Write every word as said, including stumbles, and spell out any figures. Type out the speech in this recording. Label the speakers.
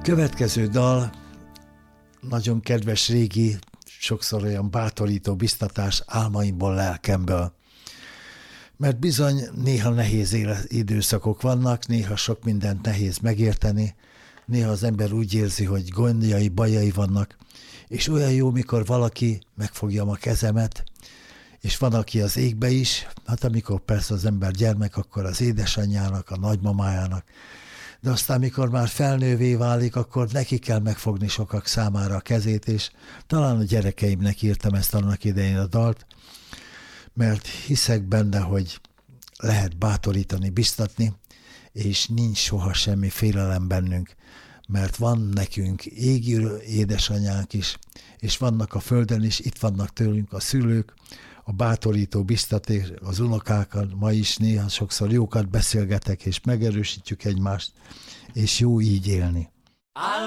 Speaker 1: Következő dal nagyon kedves régi, sokszor olyan bátorító biztatás álmaimból, lelkemből. Mert bizony néha nehéz éle- időszakok vannak, néha sok mindent nehéz megérteni, néha az ember úgy érzi, hogy gondjai, bajai vannak, és olyan jó, mikor valaki megfogja a kezemet, és van, aki az égbe is, hát amikor persze az ember gyermek, akkor az édesanyjának, a nagymamájának, de aztán, mikor már felnővé válik, akkor neki kell megfogni sokak számára a kezét, és talán a gyerekeimnek írtam ezt annak idején a dalt, mert hiszek benne, hogy lehet bátorítani, biztatni, és nincs soha semmi félelem bennünk, mert van nekünk égi édesanyánk is, és vannak a földön is, itt vannak tőlünk a szülők, a bátorító, biztatés, az unokákat, ma is néha sokszor jókat beszélgetek, és megerősítjük egymást, és jó így élni.